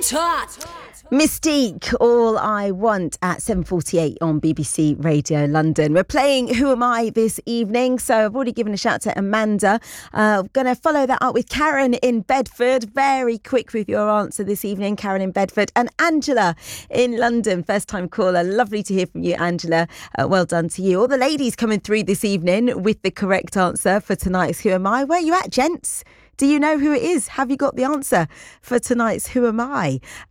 Mystique, All I Want at 7:48 on BBC Radio London. We're playing Who Am I this evening, so I've already given a shout to Amanda. I'm going to follow that up with Karen in Bedford. Very quick with your answer this evening, Karen in Bedford. And Angela in London, first time caller. Lovely to hear from you, Angela. Well done to you. All the ladies coming through this evening with the correct answer for tonight's Who Am I? Where are you at, gents? Do you know who it is? Have you got the answer for tonight's Who Am I?